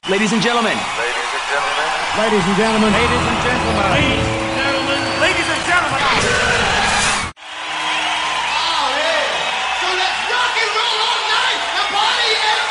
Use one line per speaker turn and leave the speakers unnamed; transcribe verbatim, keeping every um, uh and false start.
Ladies and gentlemen.
Ladies and gentlemen.
Ladies and gentlemen.
Ladies and gentlemen.
Ladies and gentlemen.
Ladies and gentlemen.
Oh, yeah. So let's rock and roll all night. The party is